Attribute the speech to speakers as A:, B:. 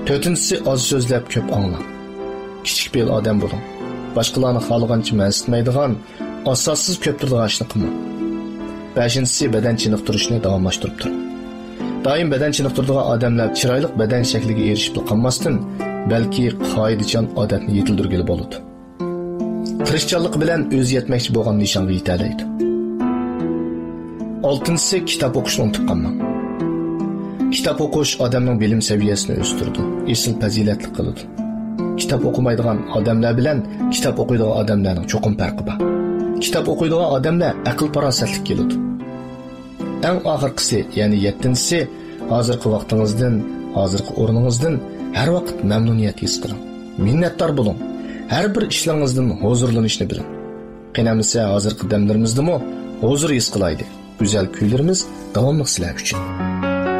A: To'rtinchisi oz so'zlab ko'p anglang. Kichik bir odam bo'ling. Boshqalarni xohlagancha mansitmaydigan, asossiz ko'p turadigan ishni qilmang. Beshinchisi badan chiniqtirishni davomlashtirib turing. Doim badan chiniqtiradigan odamlar chiroyli badan shakliga erishib qolmasdan, balki qoidachan odatni yetildirgili bo'ladi. Tirishchanlik bilan o'zi yetmoqchi bo'lgan nishonga yetalaydi. Oltinchisi kitob o'qishni unutib qolmang. Kitob o'qish odamning bilim saviyasini o'stiradi, esil fazilatli qiladi. Kitob o'qimaydigan odamlar bilan kitob o'qiydigan odamlarning cho'qim farqi bor. Kitob o'qiydigan odamlar aql farosatli keladi. Eng oxirgisi, ya'ni 7-si, hozirgi vaqtingizdan, hozirgi o'rningizdan har vaqt mamnuniyat his qiling. Minnatdor bo'ling. Har bir ishlaringizdan huzurlanishni biling. Qinamisa hozirgi damlarimizdami huzur his qilaylik. Güzel kuylarimiz davomli sizlar uchun.